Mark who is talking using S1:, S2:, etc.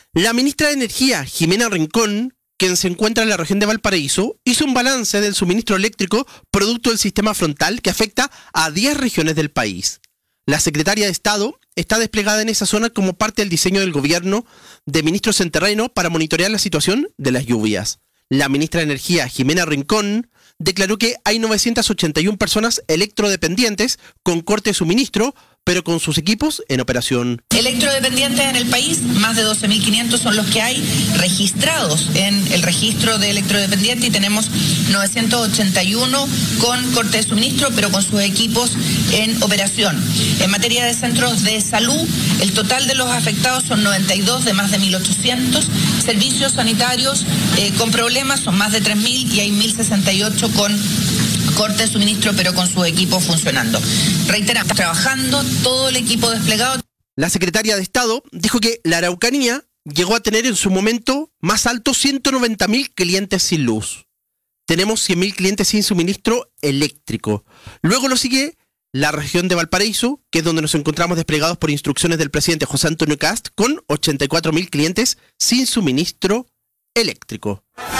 S1: La ministra de Energía, Jimena Rincón, quien se encuentra en la región de Valparaíso, hizo un balance del suministro eléctrico producto del sistema frontal que afecta a 10 regiones del país. La secretaria de Estado está desplegada en esa zona como parte del diseño del gobierno de ministros en terreno para monitorear la situación de las lluvias. La ministra de Energía, Jimena Rincón, declaró que hay 981 personas electrodependientes con corte de suministro, pero con sus equipos en operación.
S2: Electrodependientes en el país, más de 12.500 son los que hay registrados en el registro de electrodependientes y tenemos 981 con corte de suministro, pero con sus equipos en operación. En materia de centros de salud, el total de los afectados son 92 de más de 1.800. Servicios sanitarios con problemas son más de 3.000 y hay 1.068 con corte de suministro, pero con sus equipos funcionando. Reiteramos, trabajando todo el equipo desplegado.
S1: La secretaria de Estado dijo que la Araucanía llegó a tener en su momento más alto 190.000 clientes sin luz. Tenemos 100.000 clientes sin suministro eléctrico. Luego lo sigue la región de Valparaíso, que es donde nos encontramos desplegados por instrucciones del presidente José Antonio Kast, con 84.000 clientes sin suministro eléctrico.